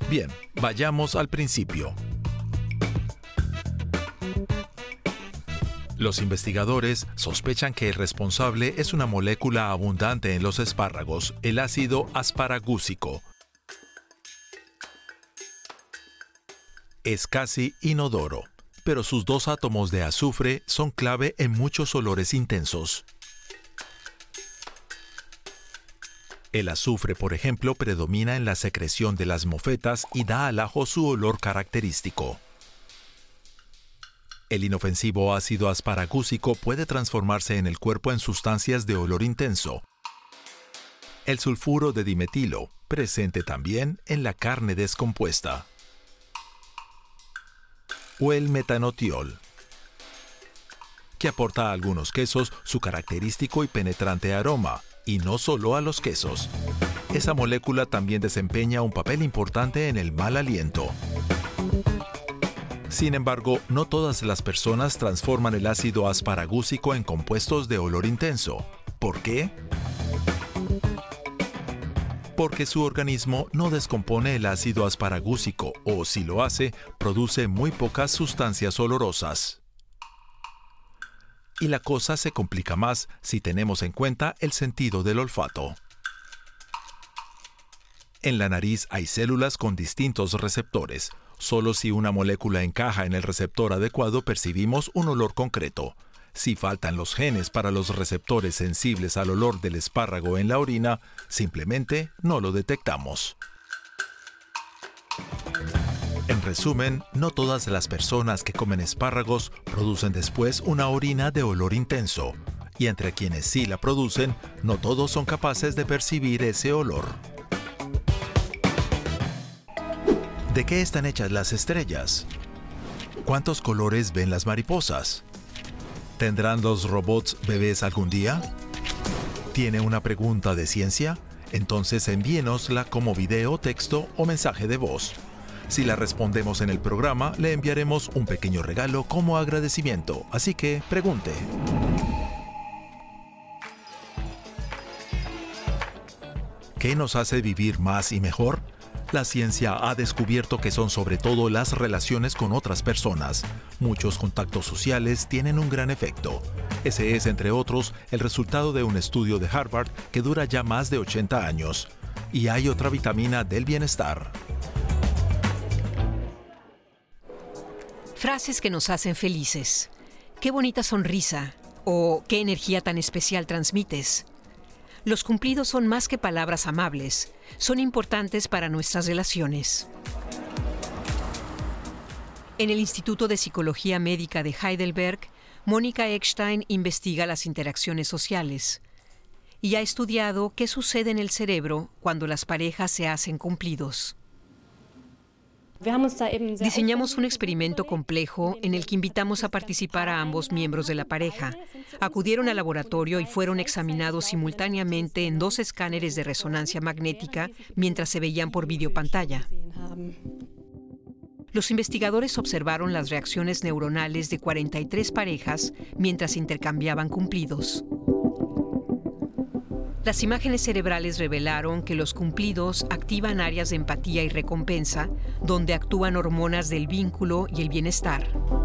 Bien, vayamos al principio. Los investigadores sospechan que el responsable es una molécula abundante en los espárragos, el ácido asparagúsico. Es casi inodoro, pero sus 2 átomos de azufre son clave en muchos olores intensos. El azufre, por ejemplo, predomina en la secreción de las mofetas y da al ajo su olor característico. El inofensivo ácido asparagúsico puede transformarse en el cuerpo en sustancias de olor intenso. El sulfuro de dimetilo, presente también en la carne descompuesta. O el metanotiol, que aporta a algunos quesos su característico y penetrante aroma, y no solo a los quesos. Esa molécula también desempeña un papel importante en el mal aliento. Sin embargo, no todas las personas transforman el ácido asparagúsico en compuestos de olor intenso. ¿Por qué? Porque su organismo no descompone el ácido asparagúsico o, si lo hace, produce muy pocas sustancias olorosas. Y la cosa se complica más si tenemos en cuenta el sentido del olfato. En la nariz hay células con distintos receptores. Solo si una molécula encaja en el receptor adecuado percibimos un olor concreto. Si faltan los genes para los receptores sensibles al olor del espárrago en la orina, simplemente no lo detectamos. En resumen, no todas las personas que comen espárragos producen después una orina de olor intenso. Y entre quienes sí la producen, no todos son capaces de percibir ese olor. ¿De qué están hechas las estrellas? ¿Cuántos colores ven las mariposas? ¿Tendrán los robots bebés algún día? ¿Tiene una pregunta de ciencia? Entonces envíenosla como video, texto o mensaje de voz. Si la respondemos en el programa, le enviaremos un pequeño regalo como agradecimiento. Así que pregunte. ¿Qué nos hace vivir más y mejor? La ciencia ha descubierto que son sobre todo las relaciones con otras personas. Muchos contactos sociales tienen un gran efecto. Ese es, entre otros, el resultado de un estudio de Harvard que dura ya más de 80 años. Y hay otra vitamina del bienestar. Frases que nos hacen felices. ¡Qué bonita sonrisa! O ¿qué energía tan especial transmites? Los cumplidos son más que palabras amables, son importantes para nuestras relaciones. En el Instituto de Psicología Médica de Heidelberg, Mónica Eckstein investiga las interacciones sociales y ha estudiado qué sucede en el cerebro cuando las parejas se hacen cumplidos. Diseñamos un experimento complejo en el que invitamos a participar a ambos miembros de la pareja. Acudieron al laboratorio y fueron examinados simultáneamente en 2 escáneres de resonancia magnética mientras se veían por videopantalla. Los investigadores observaron las reacciones neuronales de 43 parejas mientras intercambiaban cumplidos. Las imágenes cerebrales revelaron que los cumplidos activan áreas de empatía y recompensa, donde actúan hormonas del vínculo y el bienestar.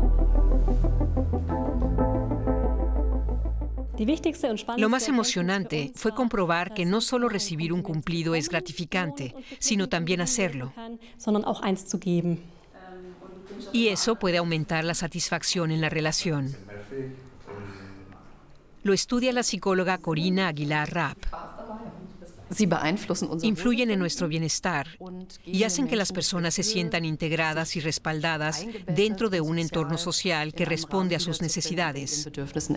Lo más emocionante fue comprobar que no solo recibir un cumplido es gratificante, sino también hacerlo. Y eso puede aumentar la satisfacción en la relación. Lo estudia la psicóloga Corina Aguilar Rapp. Influyen en nuestro bienestar y hacen que las personas se sientan integradas y respaldadas dentro de un entorno social que responde a sus necesidades.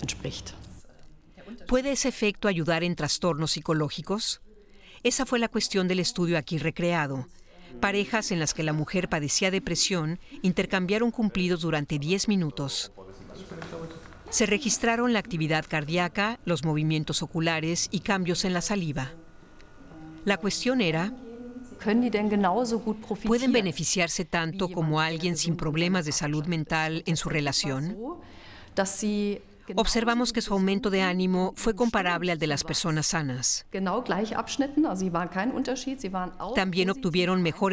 ¿Puede ese efecto ayudar en trastornos psicológicos? Esa fue la cuestión del estudio aquí recreado. Parejas en las que la mujer padecía depresión intercambiaron cumplidos durante 10 minutos. Se registraron la actividad cardíaca, los movimientos oculares y cambios en la saliva. La cuestión era, ¿pueden beneficiarse tanto como alguien sin problemas de salud mental en su relación? Observamos que su aumento de ánimo fue comparable al de las personas sanas. También obtuvieron mejores